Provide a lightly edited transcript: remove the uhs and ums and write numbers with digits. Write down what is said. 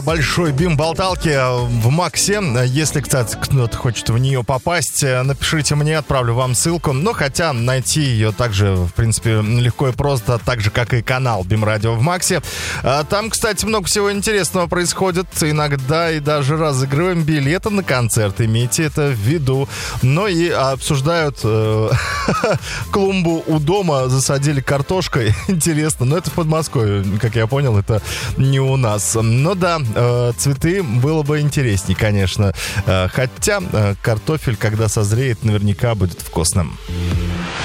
большой бим-болталки в Максе. Если, кстати, кто-то хочет в нее попасть, напишите мне, отправлю вам ссылку. Но хотя найти ее также, в принципе, легко и просто, так же, как и канал Бим-радио в Максе. Там, кстати, много всего интересного происходит. Иногда и даже разыгрываем билеты на концерт. Имейте это в виду. Но и обсуждают клумбу у дома, засадили картошкой. Интересно, но это в Подмосковье, как я понял, это не у нас. Но да, цветы было бы интересней, конечно. Хотя картофель, когда созреет, наверняка будет вкусным.